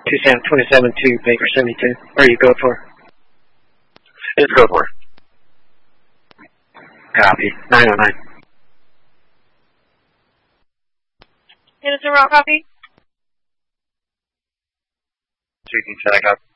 27 to Baker 72. Or you go for? Let's go for it. Copy. 909. It is a raw copy. Speaking, check up.